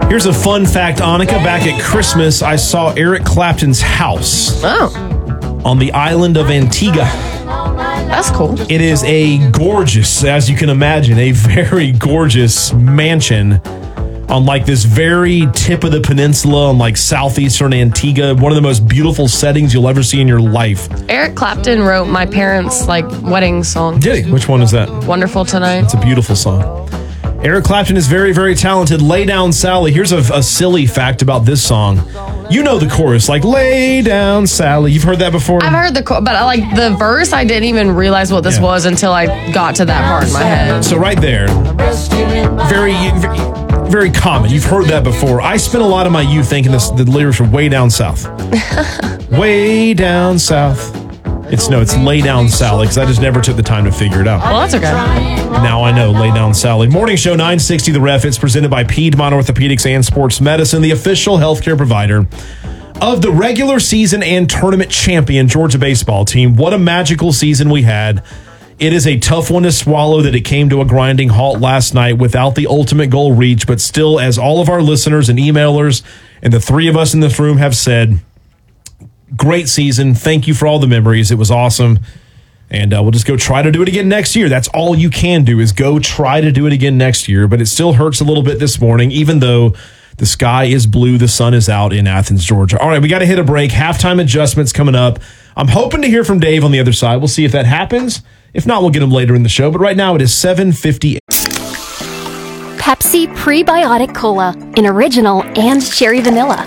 Here's a fun fact, Annika. Back at Christmas, I saw Eric Clapton's house on the island of Antigua. That's cool. It is a gorgeous, as you can imagine, a very gorgeous mansion on like this very tip of the peninsula on like southeastern Antigua. One of the most beautiful settings you'll ever see in your life. Eric Clapton wrote my parents' wedding song. Did he? Which one is that? Wonderful Tonight. It's a beautiful song. Eric Clapton is very, very talented. Lay Down Sally. Here's a silly fact about this song. You know the chorus, like, lay down, Sally. You've heard that before? I've heard but like the verse, I didn't even realize what this was until I got to that part in my head. So right there, very, very common. You've heard that before. I spent a lot of my youth thinking the lyrics were way down south. Way down south. It's Lay Down Sally, because I just never took the time to figure it out. Well, that's okay. Now I know, Lay Down Sally. Morning Show 960 The Ref. It's presented by Piedmont Orthopedics and Sports Medicine, the official healthcare provider of the regular season and tournament champion Georgia baseball team. What a magical season we had. It is a tough one to swallow that it came to a grinding halt last night without the ultimate goal reached, but still, as all of our listeners and emailers and the three of us in this room have said, great season. Thank you for all the memories. It was awesome. And we'll just go try to do it again next year. That's all you can do is go try to do it again next year. But it still hurts a little bit this morning, even though the sky is blue, the sun is out in Athens, Georgia. All right, we got to hit a break. Halftime adjustments coming up. I'm hoping to hear from Dave on the other side. We'll see if that happens. If not, we'll get him later in the show. But right now it is 7:58. Pepsi Prebiotic Cola in original and cherry vanilla.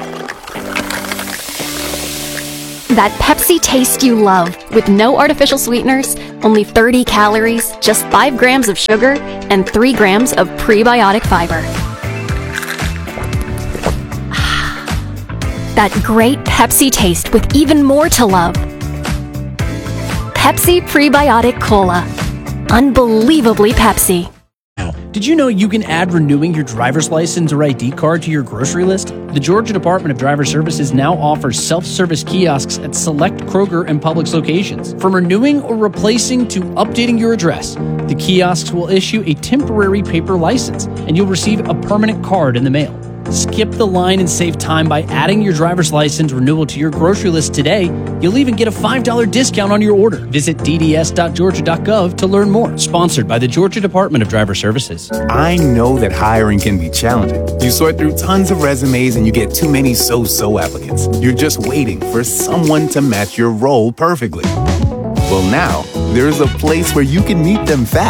That Pepsi taste you love, with no artificial sweeteners, only 30 calories, just 5 grams of sugar, and 3 grams of prebiotic fiber. That great Pepsi taste with even more to love. Pepsi Prebiotic Cola. Unbelievably Pepsi. Did you know you can add renewing your driver's license or ID card to your grocery list? The Georgia Department of Driver Services now offers self-service kiosks at select Kroger and Publix locations. From renewing or replacing to updating your address, the kiosks will issue a temporary paper license, and you'll receive a permanent card in the mail. Skip the line and save time by adding your driver's license renewal to your grocery list today. You'll even get a $5 discount on your order. Visit dds.georgia.gov to learn more. Sponsored by the Georgia Department of Driver Services. I know that hiring can be challenging. You sort through tons of resumes and you get too many so-so applicants. You're just waiting for someone to match your role perfectly. Well, now, there's a place where you can meet them fast.